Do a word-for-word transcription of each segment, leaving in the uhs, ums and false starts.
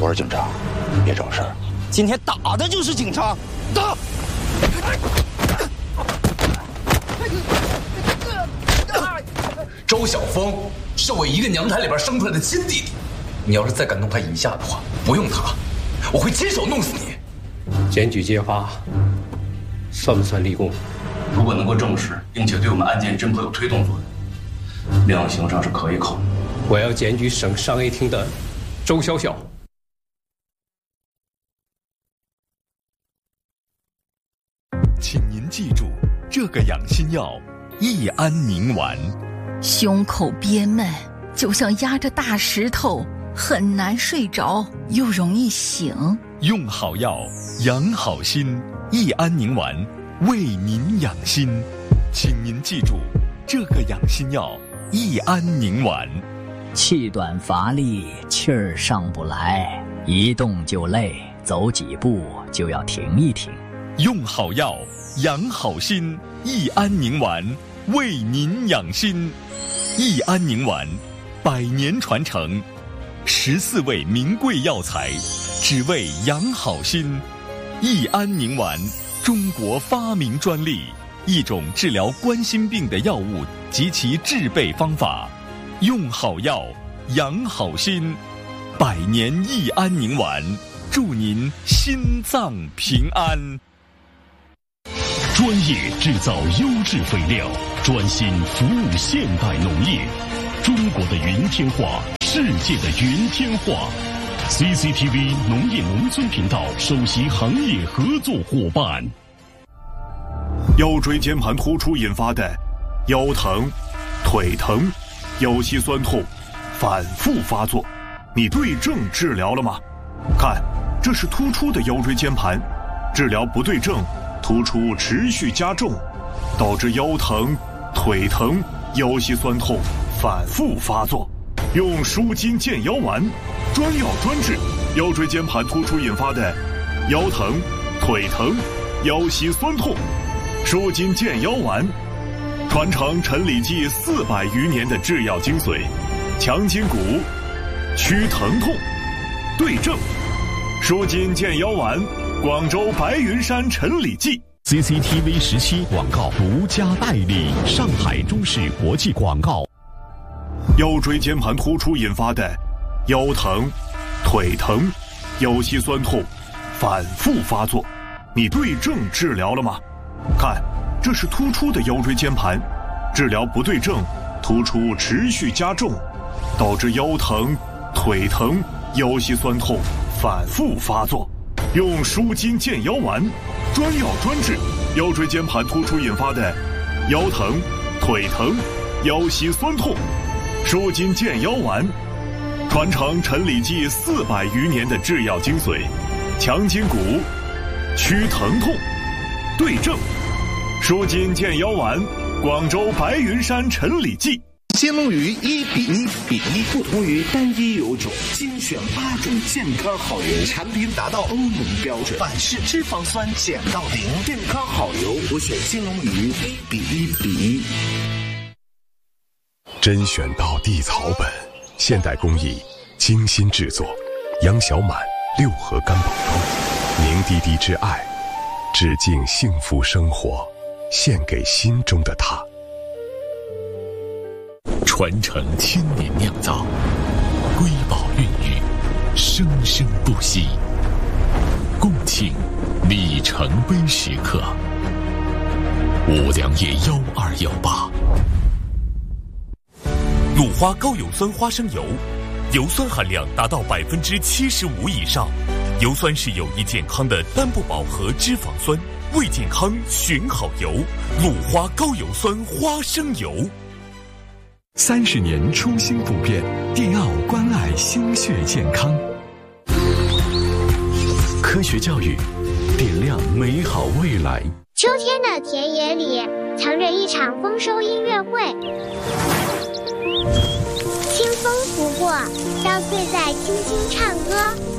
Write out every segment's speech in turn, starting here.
不是警察，别找事儿。 今天打的就是警察，打！ 周晓峰是我一个娘胎里边生出来的亲弟弟，你要是再敢动他一下的话，不用他，我会亲手弄死你。 检举揭发，算不算立功？ 如果能够证实，并且对我们案件侦破有推动作用，量刑上是可以考虑。 我要检举省商业厅的周晓晓。 请您记住这个养心药益安宁丸。 胸口憋闷，就像压着大石头，很难睡着，又容易醒。 用好药，养好心。益安宁丸为您养心，请您记住这个养心药益安宁丸。 气短乏力，气儿上不来，一动就累，走几步就要停一停。 用好药，养好心。益安宁丸为您养心。益安宁丸，百年传承，十四味名贵药材，只为养好心。益安宁丸，中国发明专利，一种治疗冠心病的药物及其制备方法。用好药，养好心。百年益安宁丸，祝您心脏平安。 专业制造优质肥料，专心服务现代农业。中国的云天化，世界的云天化。C C T V 农业农村频道首席行业合作伙伴。 腰椎间盘突出引发的腰疼、腿疼、腰膝酸痛反复发作，你对症治疗了吗？看，这是突出的腰椎间盘，治疗不对症，突出持续加重，导致腰疼、腿疼、腰膝酸痛反复发作。用舒筋健腰丸，专药专治腰椎间盘突出引发的腰疼、腿疼、腰膝酸痛。舒筋健腰丸，传承陈李济四百余年的制药精髓，强筋骨，祛疼痛，对症。舒筋健腰丸，广州白云山陈李济。 C C T V 十七广告独家代理，上海中视国际广告。 腰椎间盘突出引发的腰疼、腿疼、腰膝酸痛反复发作，你对症治疗了吗？看，这是突出的腰椎间盘，治疗不对症，突出持续加重，导致腰疼、腿疼、腰膝酸痛反复发作。用舒筋健腰丸，专药专治腰椎间盘突出引发的腰疼、腿疼、腰膝酸痛。舒筋健腰丸，传承陈李济四百余年的制药精髓，强筋骨，祛疼痛，对症。舒筋健腰丸，广州白云山陈李济。 金龙鱼一比一比一，不同于单一油种，精选八种健康好油，产品达到欧盟标准，反式脂肪酸减到零，健康好油，我选金龙鱼一比一比一。 甄选到地草本，现代工艺，精心制作，杨小满六合干宝汤，凝滴滴之爱，致敬幸福生活，献给心中的他。 传承千年酿造，瑰宝孕育，生生不息。共庆里程碑时刻。五粮液幺二幺八。鲁花高油酸花生油，油酸含量达到百分之七十五以上。油酸是有益健康的单不饱和脂肪酸，为健康选好油。鲁花高油酸花生油。 三十年初心不变，迪奥关爱心血健康。科学教育，点亮美好未来。 秋天的田野里藏着一场丰收音乐会，清风拂过，稻穗在轻轻唱歌，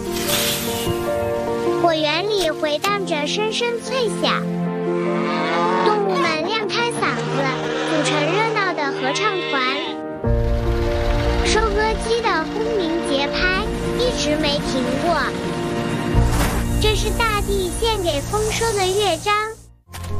果园里回荡着声声脆响，动物们亮开嗓子，组成热闹的合唱团。收割机的轰鸣节拍，一直没停过。这是大地献给丰收的乐章。